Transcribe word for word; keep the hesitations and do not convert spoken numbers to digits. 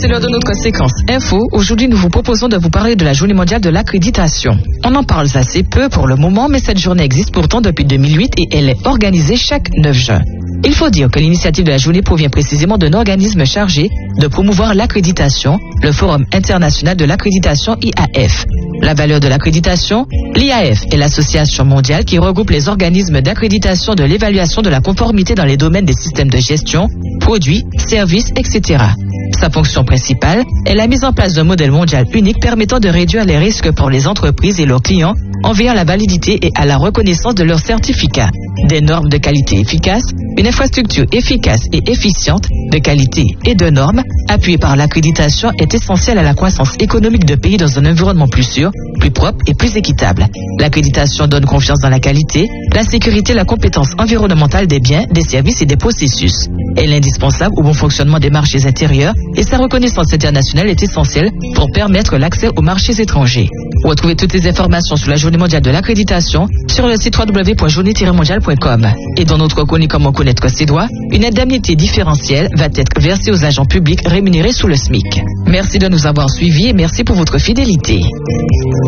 C'est l'heure de notre séquence info. Aujourd'hui, nous vous proposons de vous parler de la Journée mondiale de l'accréditation. On en parle assez peu pour le moment, mais cette journée existe pourtant depuis deux mille huit et elle est organisée chaque neuf juin. Il faut dire que l'initiative de la journée provient précisément d'un organisme chargé de promouvoir l'accréditation, le Forum international de l'accréditation I A F. La valeur de l'accréditation, l'I A F est l'association mondiale qui regroupe les organismes d'accréditation de l'évaluation de la conformité dans les domaines des systèmes de gestion, produits, services, et cetera. Sa fonction principale est la mise en place d'un modèle mondial unique permettant de réduire les risques pour les entreprises et leurs clients en veillant à la validité et à la reconnaissance de leurs certificats. Des normes de qualité efficaces, une infrastructure efficace et efficiente de qualité et de normes, appuyée par l'accréditation, est essentielle à la croissance économique de pays dans un environnement plus sûr, plus propre et plus équitable. L'accréditation donne confiance dans la qualité, la sécurité et la compétence environnementale des biens, des services et des processus. Elle est indispensable au bon fonctionnement des marchés intérieurs et sa reconnaissance internationale est essentielle pour permettre l'accès aux marchés étrangers. Retrouvez toutes les informations sur la Journée mondiale de l'accréditation sur le site w w w point journée tiret mondiale point com. Et dans notre chronique Comment connaître ses droits, une indemnité différentielle va être versée aux agents publics rémunérés sous le SMIC. Merci de nous avoir suivis et merci pour votre fidélité.